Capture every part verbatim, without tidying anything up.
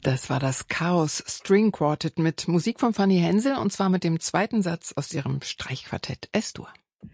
Das war das Chaos String Quartet mit Musik von Fanny Hensel und zwar mit dem zweiten Satz aus ihrem Streichquartett Es-Dur.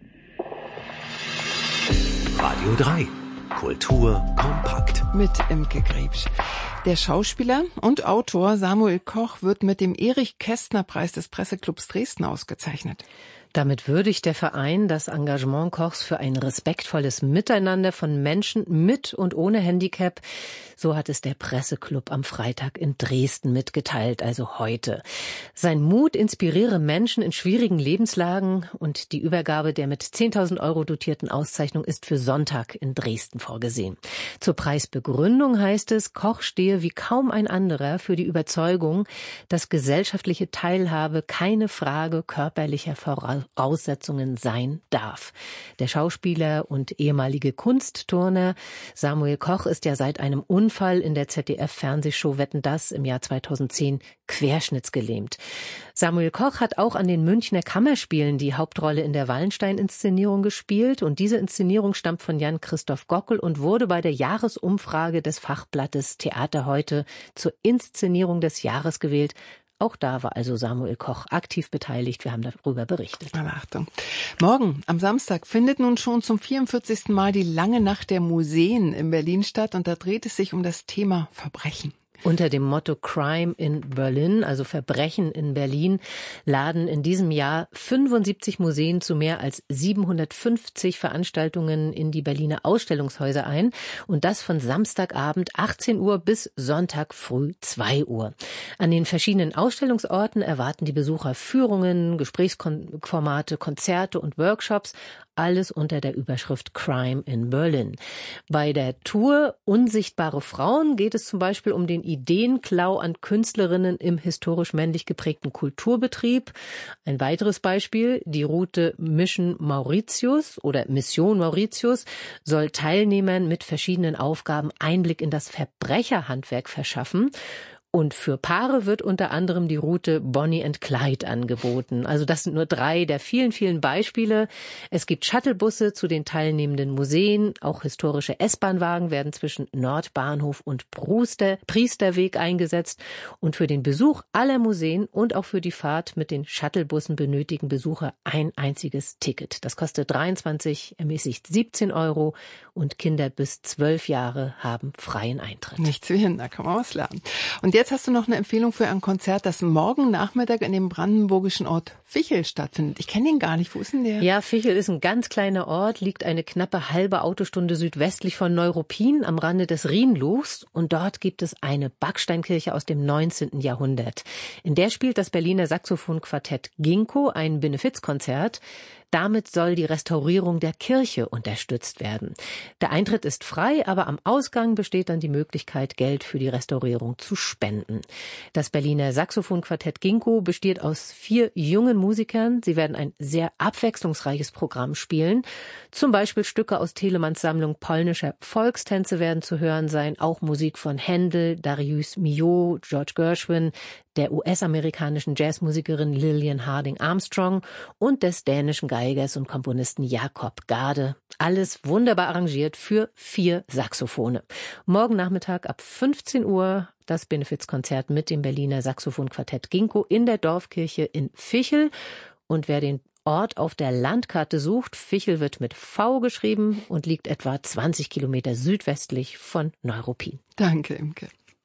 Radio drei. Kultur kompakt. Mit Imke Griebsch. Der Schauspieler und Autor Samuel Koch wird mit dem Erich-Kästner-Preis des Presseclubs Dresden ausgezeichnet. Damit würdigt der Verein das Engagement Kochs für ein respektvolles Miteinander von Menschen mit und ohne Handicap. So hat es der Presseclub am Freitag in Dresden mitgeteilt, also heute. Sein Mut inspiriere Menschen in schwierigen Lebenslagen und die Übergabe der mit zehntausend Euro dotierten Auszeichnung ist für Sonntag in Dresden vorgesehen. Zur Preisbegründung heißt es, Koch stehe wie kaum ein anderer für die Überzeugung, dass gesellschaftliche Teilhabe keine Frage körperlicher Voraussetzungen sein darf. Der Schauspieler und ehemalige Kunstturner Samuel Koch ist ja seit einem Unfall in der Z D F-Fernsehshow Wetten, dass im Jahr zweitausendzehn querschnittsgelähmt. Samuel Koch hat auch an den Münchner Kammerspielen die Hauptrolle in der Wallenstein-Inszenierung gespielt und diese Inszenierung stammt von Jan-Christoph Gockel und wurde bei der Jahresumfrage des Fachblattes Theater heute zur Inszenierung des Jahres gewählt. Auch da war also Samuel Koch aktiv beteiligt. Wir haben darüber berichtet. Aber Achtung. Morgen, am Samstag, findet nun schon zum vierundvierzigsten Mal die Lange Nacht der Museen in Berlin statt. Und da dreht es sich um das Thema Verbrechen. Unter dem Motto Crime in Berlin, also Verbrechen in Berlin, laden in diesem Jahr fünfundsiebzig Museen zu mehr als siebenhundertfünfzig Veranstaltungen in die Berliner Ausstellungshäuser ein. Und das von Samstagabend achtzehn Uhr bis Sonntag früh zwei Uhr. An den verschiedenen Ausstellungsorten erwarten die Besucher Führungen, Gesprächsformate, Konzerte und Workshops. Alles unter der Überschrift Crime in Berlin. Bei der Tour Unsichtbare Frauen geht es zum Beispiel um den Ideenklau an Künstlerinnen im historisch männlich geprägten Kulturbetrieb. Ein weiteres Beispiel, die Route Mission Mauritius oder Mission Mauritius soll Teilnehmern mit verschiedenen Aufgaben Einblick in das Verbrecherhandwerk verschaffen. Und für Paare wird unter anderem die Route Bonnie and Clyde angeboten. Also das sind nur drei der vielen, vielen Beispiele. Es gibt Shuttlebusse zu den teilnehmenden Museen. Auch historische S-Bahn-Wagen werden zwischen Nordbahnhof und Pruster, Priesterweg eingesetzt. Und für den Besuch aller Museen und auch für die Fahrt mit den Shuttlebussen benötigen Besucher ein einziges Ticket. Das kostet dreiundzwanzig, ermäßigt siebzehn Euro und Kinder bis zwölf Jahre haben freien Eintritt. Nichts wie hin, da kann man was lernen. Und jetzt hast du noch eine Empfehlung für ein Konzert, das morgen Nachmittag in dem brandenburgischen Ort Vichel stattfindet. Ich kenne den gar nicht. Wo ist denn der? Ja, Vichel ist ein ganz kleiner Ort, liegt eine knappe halbe Autostunde südwestlich von Neuruppin am Rande des Rhinluchs. Und dort gibt es eine Backsteinkirche aus dem neunzehnten Jahrhundert. In der spielt das Berliner Saxophonquartett Ginkgo ein Benefizkonzert. Damit soll die Restaurierung der Kirche unterstützt werden. Der Eintritt ist frei, aber am Ausgang besteht dann die Möglichkeit, Geld für die Restaurierung zu spenden. Das Berliner Saxophonquartett Ginkgo besteht aus vier jungen Musikern. Sie werden ein sehr abwechslungsreiches Programm spielen. Zum Beispiel Stücke aus Telemanns Sammlung polnischer Volkstänze werden zu hören sein, auch Musik von Händel, Darius Milhaud, George Gershwin, der U S-amerikanischen Jazzmusikerin Lillian Harding Armstrong und des dänischen Geigers und Komponisten Jakob Gade. Alles wunderbar arrangiert für vier Saxophone. Morgen Nachmittag ab fünfzehn Uhr das Benefizkonzert mit dem Berliner Saxophonquartett Ginkgo in der Dorfkirche in Vichel. Und wer den Ort auf der Landkarte sucht, Vichel wird mit V geschrieben und liegt etwa zwanzig Kilometer südwestlich von Neuruppin. Danke, Imke.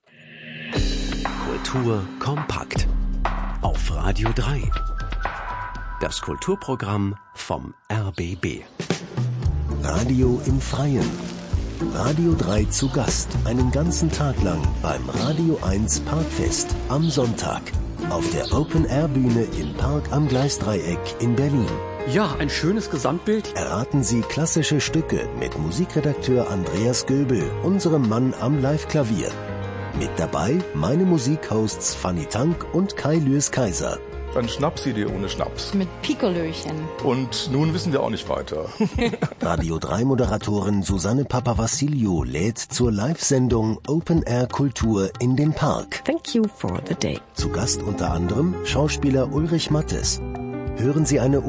Kultur kompakt. Auf Radio drei. Das Kulturprogramm vom R B B. Radio im Freien. Radio drei zu Gast. Einen ganzen Tag lang beim Radio eins Parkfest am Sonntag. Auf der Open-Air-Bühne im Park am Gleisdreieck in Berlin. Ja, ein schönes Gesamtbild. Erraten Sie klassische Stücke mit Musikredakteur Andreas Göbel, unserem Mann am Live-Klavier. Mit dabei meine Musikhosts Fanny Tank und Kai Lüers-Kaiser. Dann Schnapsidee ohne Schnaps. Mit Pikolöchen. Und nun wissen wir auch nicht weiter. Radio drei Moderatorin Susanne Papavassiliou lädt zur Live-Sendung Open Air Kultur in den Park. Thank you for the day. Zu Gast unter anderem Schauspieler Ulrich Mattes. Hören Sie eine